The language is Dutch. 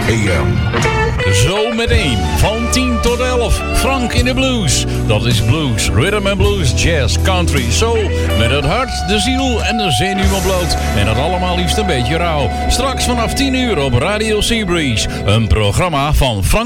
AM. Zo meteen, van 10 tot 11, Frank in de Blues. Dat is blues, rhythm and blues, jazz, country, soul. Met het hart, de ziel en de zenuwen bloot. En dat allemaal liefst een beetje rauw. Straks vanaf 10 uur op Radio Seabreeze. Een programma van Frank